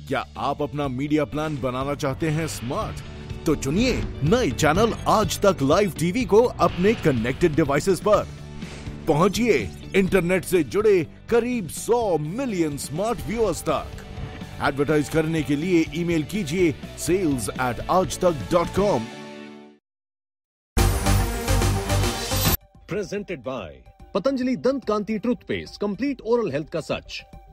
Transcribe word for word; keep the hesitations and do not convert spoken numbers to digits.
क्या आप अपना मीडिया प्लान बनाना चाहते हैं स्मार्ट? तो चुनिए नए चैनल आज तक लाइव टीवी को अपने कनेक्टेड डिवाइसेस पर। पहुंचिए इंटरनेट से जुड़े करीब सौ मिलियन स्मार्ट व्यूअर्स तक। एडवर्टाइज करने के लिए ईमेल कीजिए सेल्स एट आज तक dot com. Presented by Patanjali दंत कांति टूथपेस्ट, कंप्लीट ओरल हेल्थ का सच।